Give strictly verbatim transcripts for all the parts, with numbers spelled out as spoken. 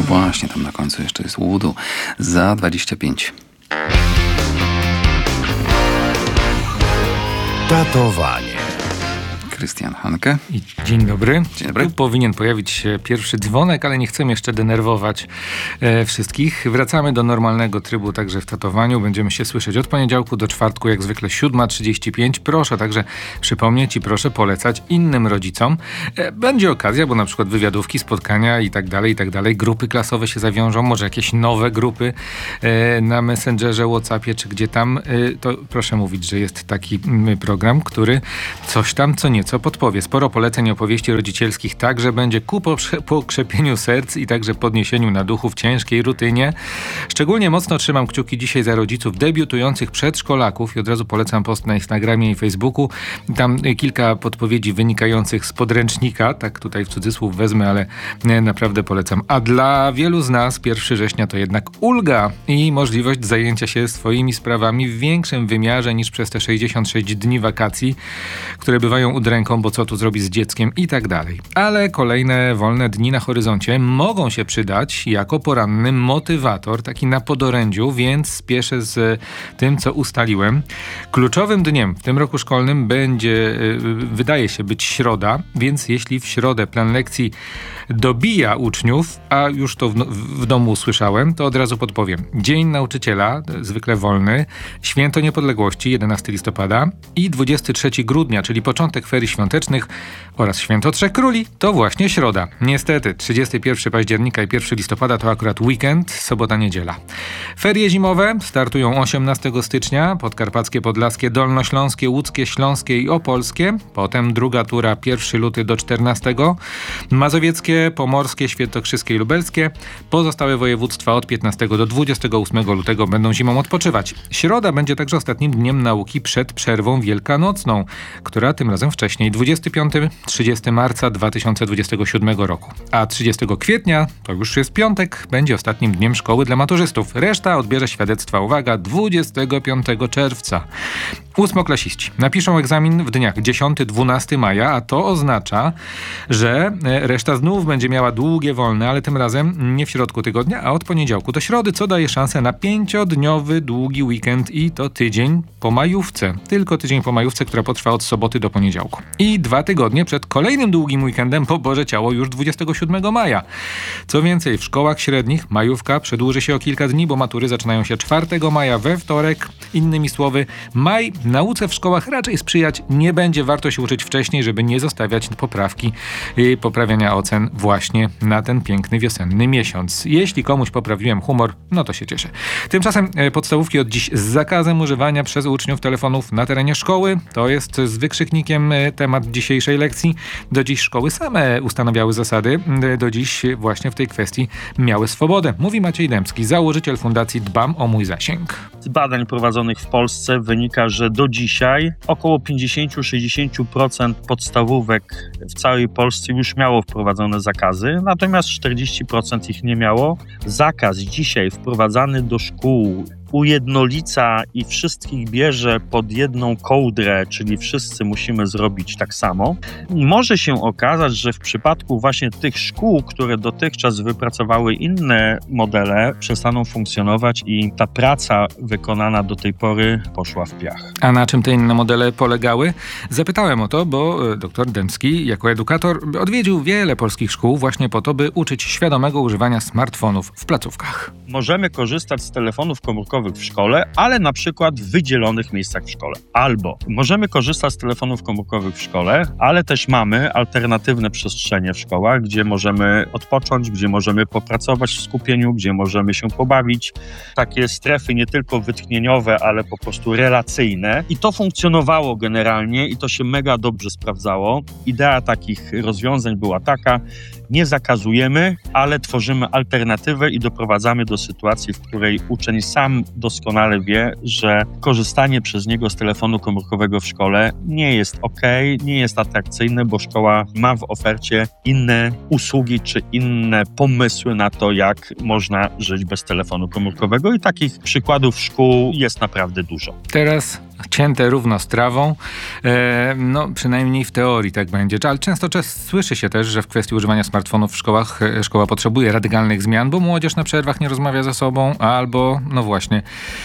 Właśnie, tam na końcu jeszcze jest łudu. Za dwadzieścia pięć. Datowanie. Krystian Hanke. I dzień dobry. Dzień dobry. Tu powinien pojawić się pierwszy dzwonek, ale nie chcemy jeszcze denerwować e, wszystkich. Wracamy do normalnego trybu także w tatowaniu. Będziemy się słyszeć od poniedziałku do czwartku, jak zwykle siódma trzydzieści pięć. Proszę także przypomnieć i proszę polecać innym rodzicom. E, będzie okazja, bo na przykład wywiadówki, spotkania i tak dalej, i tak dalej. Grupy klasowe się zawiążą, może jakieś nowe grupy e, na Messengerze, Whatsappie, czy gdzie tam. E, to proszę mówić, że jest taki m, program, który coś tam, co nieco co podpowie. Sporo poleceń i opowieści rodzicielskich także będzie ku pokrzepieniu serc i także podniesieniu na duchu w ciężkiej rutynie. Szczególnie mocno trzymam kciuki dzisiaj za rodziców debiutujących przedszkolaków i od razu polecam post na Instagramie i Facebooku. Tam kilka podpowiedzi wynikających z podręcznika, tak tutaj w cudzysłów wezmę, ale naprawdę polecam. A dla wielu z nas pierwszego września to jednak ulga i możliwość zajęcia się swoimi sprawami w większym wymiarze niż przez te sześćdziesiąt sześć dni wakacji, które bywają udręką, bo co tu zrobić z dzieckiem i tak dalej. Ale kolejne wolne dni na horyzoncie mogą się przydać jako poranny motywator, taki na podorędziu, więc spieszę z tym, co ustaliłem. Kluczowym dniem w tym roku szkolnym będzie, wydaje się, być środa, więc jeśli w środę plan lekcji dobija uczniów, a już to w, w domu usłyszałem, to od razu podpowiem. Dzień Nauczyciela, zwykle wolny, Święto Niepodległości, jedenastego listopada i dwudziestego trzeciego grudnia, czyli początek ferii świątecznych oraz Święto Trzech Króli, to właśnie środa. Niestety, trzydziestego pierwszego października i pierwszego listopada to akurat weekend, sobota, niedziela. Ferie zimowe startują osiemnastego stycznia, podkarpackie, podlaskie, dolnośląskie, łódzkie, śląskie i opolskie. Potem druga tura, pierwszego lutego do czternastego. Mazowieckie, pomorskie, świętokrzyskie i lubelskie. Pozostałe województwa od piętnastego do dwudziestego ósmego lutego będą zimą odpoczywać. Środa będzie także ostatnim dniem nauki przed przerwą wielkanocną, która tym razem wcześniej, dwudziestego piątego do trzydziestego marca dwa tysiące dwudziestego siódmego roku. A trzydziestego kwietnia, to już jest piątek, będzie ostatnim dniem szkoły dla maturzystów. Reszta odbierze świadectwa, uwaga, dwudziestego piątego czerwca. Ósmoklasiści napiszą egzamin w dniach dziesiątego do dwunastego maja, a to oznacza, że reszta znów będzie miała długie wolne, ale tym razem nie w środku tygodnia, a od poniedziałku do środy, co daje szansę na pięciodniowy długi weekend i to tydzień po majówce. Tylko tydzień po majówce, która potrwa od soboty do poniedziałku. I dwa tygodnie przed kolejnym długim weekendem po Boże Ciało już dwudziestego siódmego maja. Co więcej, w szkołach średnich majówka przedłuży się o kilka dni, bo matury zaczynają się czwartego maja we wtorek. Innymi słowy, maj nauce w szkołach raczej sprzyjać nie będzie. Warto się uczyć wcześniej, żeby nie zostawiać poprawki i poprawiania ocen właśnie na ten piękny wiosenny miesiąc. Jeśli komuś poprawiłem humor, no to się cieszę. Tymczasem podstawówki od dziś z zakazem używania przez uczniów telefonów na terenie szkoły. To jest z wykrzyknikiem temat dzisiejszej lekcji. Do dziś szkoły same ustanawiały zasady. Do dziś właśnie w tej kwestii miały swobodę. Mówi Maciej Dębski, założyciel Fundacji Dbam o mój zasięg. Z badań prowadzonych w Polsce wynika, że do dzisiaj około pięćdziesiąt do sześćdziesięciu procent podstawówek w całej Polsce już miało wprowadzone zakazy, natomiast czterdzieści procent ich nie miało. Zakaz dzisiaj wprowadzany do szkół ujednolica i wszystkich bierze pod jedną kołdrę, czyli wszyscy musimy zrobić tak samo. Może się okazać, że w przypadku właśnie tych szkół, które dotychczas wypracowały inne modele, przestaną funkcjonować i ta praca wykonana do tej pory poszła w piach. A na czym te inne modele polegały? Zapytałem o to, bo dr Dębski jako edukator odwiedził wiele polskich szkół właśnie po to, by uczyć świadomego używania smartfonów w placówkach. Możemy korzystać z telefonów komórkowych w szkole, ale na przykład w wydzielonych miejscach w szkole. Albo możemy korzystać z telefonów komórkowych w szkole, ale też mamy alternatywne przestrzenie w szkołach, gdzie możemy odpocząć, gdzie możemy popracować w skupieniu, gdzie możemy się pobawić. Takie strefy nie tylko wytchnieniowe, ale po prostu relacyjne. I to funkcjonowało generalnie i to się mega dobrze sprawdzało. Idea takich rozwiązań była taka: nie zakazujemy, ale tworzymy alternatywę i doprowadzamy do sytuacji, w której uczeń sam doskonale wie, że korzystanie przez niego z telefonu komórkowego w szkole nie jest okej, nie jest atrakcyjne, bo szkoła ma w ofercie inne usługi czy inne pomysły na to, jak można żyć bez telefonu komórkowego i takich przykładów szkół jest naprawdę dużo. Teraz cięte równo z trawą. E, no przynajmniej w teorii tak będzie. Ale często czas, słyszy się też, że w kwestii używania smartfonów w szkołach e, szkoła potrzebuje radykalnych zmian, bo młodzież na przerwach nie rozmawia ze sobą, albo no właśnie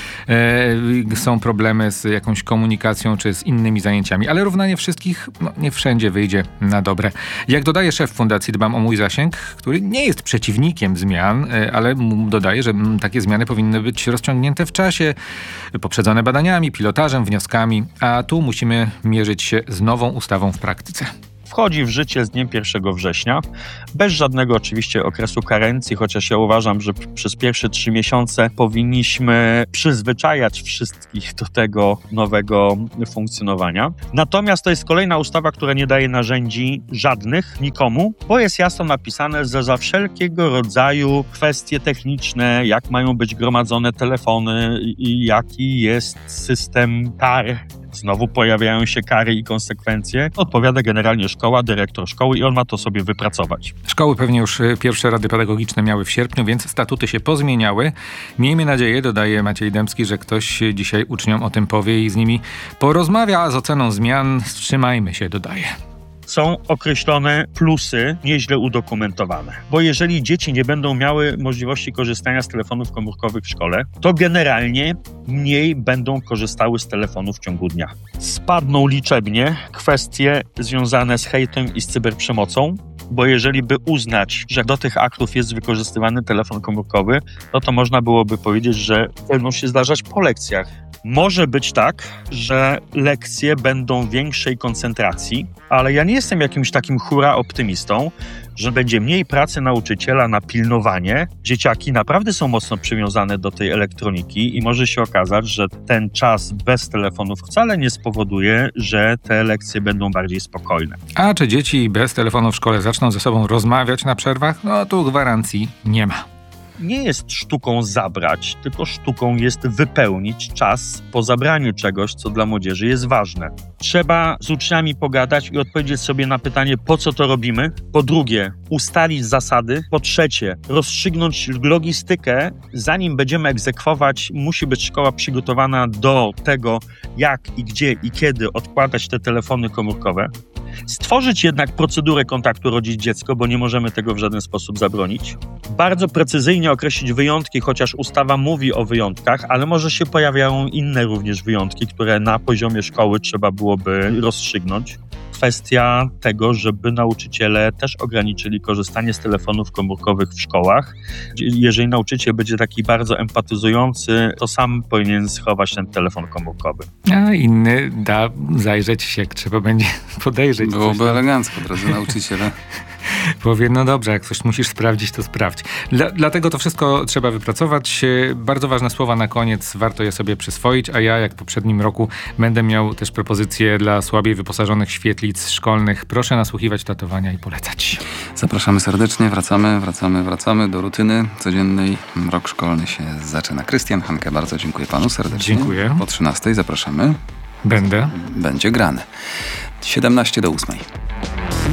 e, są problemy z jakąś komunikacją czy z innymi zajęciami. Ale równanie wszystkich no, nie wszędzie wyjdzie na dobre. Jak dodaje szef Fundacji Dbam o mój zasięg, który nie jest przeciwnikiem zmian, e, ale dodaje, że m, takie zmiany powinny być rozciągnięte w czasie, poprzedzone badaniami, pilotażem, wnioskami, a tu musimy mierzyć się z nową ustawą w praktyce. Wchodzi w życie z dniem pierwszego września, bez żadnego oczywiście okresu karencji, chociaż ja uważam, że przez pierwsze trzy miesiące powinniśmy przyzwyczajać wszystkich do tego nowego funkcjonowania. Natomiast to jest kolejna ustawa, która nie daje narzędzi żadnych nikomu, bo jest jasno napisane, że za wszelkiego rodzaju kwestie techniczne, jak mają być gromadzone telefony i jaki jest system kar, znowu pojawiają się kary i konsekwencje, odpowiada generalnie szkoła, dyrektor szkoły i on ma to sobie wypracować. Szkoły pewnie już pierwsze rady pedagogiczne miały w sierpniu, więc statuty się pozmieniały. Miejmy nadzieję, dodaje Maciej Dębski, że ktoś dzisiaj uczniom o tym powie i z nimi porozmawia, a z oceną zmian wstrzymajmy się, dodaje. Są określone plusy nieźle udokumentowane. Bo jeżeli dzieci nie będą miały możliwości korzystania z telefonów komórkowych w szkole, to generalnie mniej będą korzystały z telefonów w ciągu dnia. Spadną liczebnie kwestie związane z hejtem i z cyberprzemocą, bo jeżeli by uznać, że do tych aktów jest wykorzystywany telefon komórkowy, no to można byłoby powiedzieć, że będą się zdarzać po lekcjach. Może być tak, że lekcje będą większej koncentracji, ale ja nie jestem jakimś takim hura optymistą, że będzie mniej pracy nauczyciela na pilnowanie. Dzieciaki naprawdę są mocno przywiązane do tej elektroniki i może się okazać, że ten czas bez telefonów wcale nie spowoduje, że te lekcje będą bardziej spokojne. A czy dzieci bez telefonu w szkole zaczną ze sobą rozmawiać na przerwach? No tu gwarancji nie ma. Nie jest sztuką zabrać, tylko sztuką jest wypełnić czas po zabraniu czegoś, co dla młodzieży jest ważne. Trzeba z uczniami pogadać i odpowiedzieć sobie na pytanie, po co to robimy. Po drugie, ustalić zasady. Po trzecie, rozstrzygnąć logistykę. Zanim będziemy egzekwować, musi być szkoła przygotowana do tego, jak i gdzie i kiedy odkładać te telefony komórkowe. Stworzyć jednak procedurę kontaktu rodzic-dziecko, bo nie możemy tego w żaden sposób zabronić. Bardzo precyzyjnie określić wyjątki, chociaż ustawa mówi o wyjątkach, ale może się pojawiają inne również wyjątki, które na poziomie szkoły trzeba byłoby rozstrzygnąć. Kwestia tego, żeby nauczyciele też ograniczyli korzystanie z telefonów komórkowych w szkołach. Jeżeli nauczyciel będzie taki bardzo empatyzujący, to sam powinien schować ten telefon komórkowy. A inny da zajrzeć się, jak trzeba będzie podejrzeć. Byłoby elegancko, drodzy nauczyciele. Powie, no dobrze, jak coś musisz sprawdzić, to sprawdź. Dla, dlatego to wszystko trzeba wypracować. Bardzo ważne słowa na koniec, warto je sobie przyswoić, a ja, jak w poprzednim roku, będę miał też propozycje dla słabiej wyposażonych świetlic szkolnych. Proszę nasłuchiwać tatowania i polecać. Zapraszamy serdecznie, wracamy, wracamy, wracamy do rutyny codziennej. Rok szkolny się zaczyna. Krystian Hanke, bardzo dziękuję panu serdecznie. Dziękuję. Po trzynastej zapraszamy. Będę. Będzie grane. siedemnaście do ósmej.